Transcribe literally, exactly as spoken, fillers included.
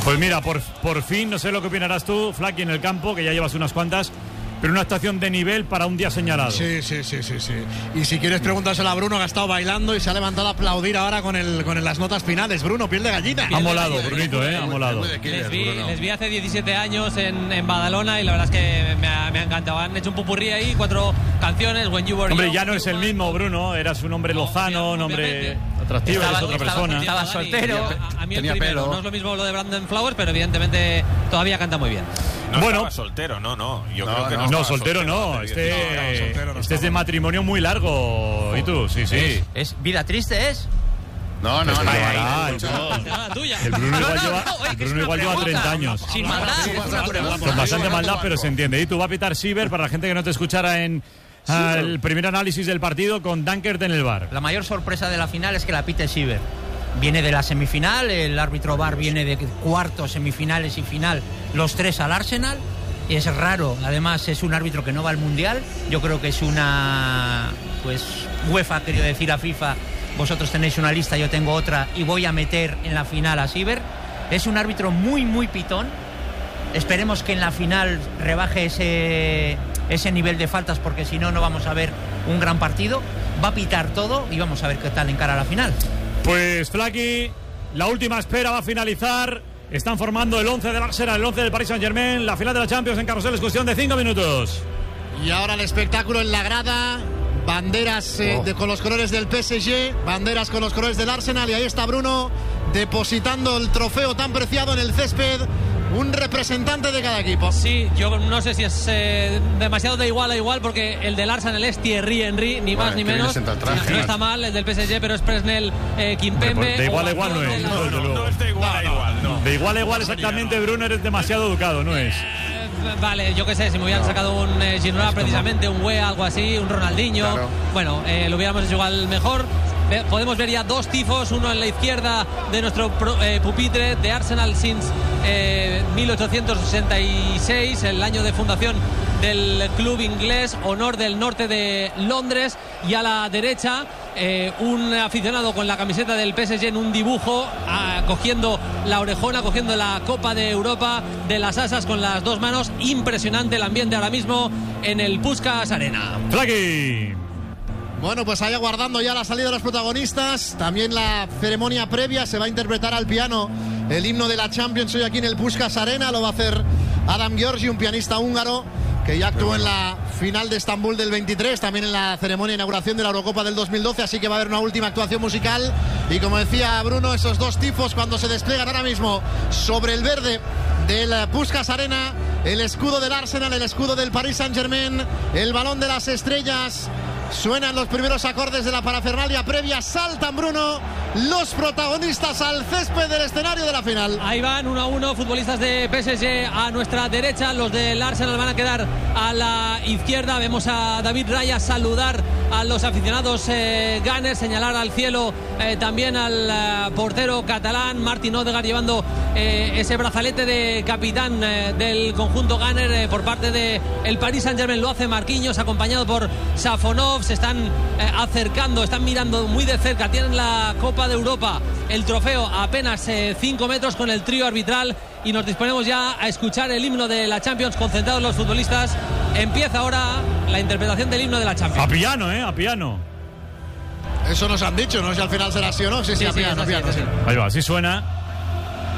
Pues mira, por, por fin, no sé lo que opinarás tú, Flaky, en el campo, que ya llevas unas cuantas, pero una actuación de nivel para un día señalado. Sí, sí, sí, sí, sí. Y si quieres preguntárselo a Bruno, que ha estado bailando y se ha levantado a aplaudir ahora con el con el, las notas finales. Bruno, piel de gallina. Ha molado, Brunito, ¿eh? Ha molado. Les vi, les vi hace diecisiete años en, en Badalona y la verdad es que me ha, me ha encantado. Han hecho un popurrí ahí, cuatro canciones. When You Were Hombre, Young, ya no es el mismo, Bruno. Eras un hombre lozano, un hombre atractivo, estaba, eres otra estaba, persona. Estaba soltero. A, a mí tenía el primero, pelo. no es lo mismo lo de Brandon Flowers, pero evidentemente todavía canta muy bien. No bueno, estaba soltero, no, no. Yo No, creo que no. no, No, estaba soltero no. Este, No, no, soltero no este es de estaba. matrimonio muy largo. ¿Y tú? Sí, sí. ¿Es, es vida triste, es? No, no, no. Ay, ahí, ay, mucho. no. Será la tuya. El Bruno No, igual no, lleva, no, oye, el que es Bruno una igual lleva pregunta. treinta años. Sin maldad. Es una pregunta. Con bastante maldad, pero se entiende. Y tú va a pitar Siever para la gente que no te escuchara en ah, el primer análisis del partido con Dankert en el bar. La mayor sorpresa de la final es que la pite Siever. Viene de la semifinal, el árbitro V A R viene de cuartos, semifinales y final, los tres al Arsenal. Es raro, además es un árbitro que no va al Mundial. Yo creo que es una, pues UEFA, quería decir a FIFA, vosotros tenéis una lista, yo tengo otra y voy a meter en la final a Siever. Es un árbitro muy, muy pitón. Esperemos que en la final rebaje ese, ese nivel de faltas, porque si no, no vamos a ver un gran partido. Va a pitar todo y vamos a ver qué tal encara la final. Pues Flaky, la última espera va a finalizar. Están formando el once del Arsenal, el once del Paris Saint-Germain. La final de la Champions en Carrusel es cuestión de cinco minutos. Y ahora el espectáculo en la grada. Banderas eh, Oh. de, con los colores del P S G, banderas con los colores del Arsenal. Y ahí está Bruno depositando el trofeo tan preciado en el césped. Un representante de cada equipo. Sí, yo no sé si es eh, demasiado de igual a igual, porque el del Arsenal es Thierry Henry, ni más Bueno, ni que viene menos. sentado al traje, No macho. está mal el del P S G, pero es Presnel eh, Kimpembe. Hombre, de igual a o igual no Antonio es. de la- No, Desde no, luego. no es de igual a igual, no. De igual a igual exactamente, Bruno, eres demasiado educado, ¿no es? Eh, Vale, yo qué sé, si me hubieran sacado un eh, Ginola precisamente, un Wea, algo así, un Ronaldinho, Claro. bueno, eh, lo hubiéramos hecho igual mejor. Ve- Podemos ver ya dos tifos, uno en la izquierda de nuestro pro- eh, pupitre de Arsenal since eh, mil ochocientos sesenta y seis, el año de fundación del club inglés, honor del norte de Londres, y a la derecha eh, un aficionado con la camiseta del P S G en un dibujo, ah, cogiendo la orejona, cogiendo la Copa de Europa de las asas con las dos manos. Impresionante el ambiente ahora mismo en el Puskás Arena. Flaky. Bueno, pues ahí aguardando ya la salida de los protagonistas. También la ceremonia previa. Se va a interpretar al piano el himno de la Champions hoy aquí en el Puskás Arena. Lo va a hacer Adam Giorgi, un pianista húngaro que ya actuó en la final de Estambul del veintitrés, también en la ceremonia de inauguración de la Eurocopa del dos mil doce, así que va a haber una última actuación musical. Y como decía Bruno, esos dos tifos cuando se despliegan ahora mismo sobre el verde del Puskás Arena, el escudo del Arsenal, el escudo del Paris Saint-Germain, el balón de las estrellas. Suenan los primeros acordes de la parafernalia previa. Saltan, Bruno, los protagonistas al césped del escenario de la final. Ahí van uno a uno, futbolistas de P S G a nuestra derecha, los del Arsenal van a quedar a la izquierda. Vemos a David Raya saludar a los aficionados eh, Gunners, señalar al cielo eh, también al eh, portero catalán Martin Odegaard, llevando eh, ese brazalete de capitán eh, del conjunto Gunner eh, por parte de el Paris Saint-Germain. Lo hace Marquinhos, acompañado por Safonov. Se están eh, acercando, están mirando muy de cerca, tienen la Copa de Europa, el trofeo a apenas cinco metros con el trío arbitral, y nos disponemos ya a escuchar el himno de la Champions, concentrados los futbolistas. Empieza ahora la interpretación del himno de la Champions. A piano, ¿eh? A piano. Eso nos han dicho, no sé si al final será así o no. Sí, sí, Sí, a sí, piano, es así, piano, es así. sí. Ahí va, así suena.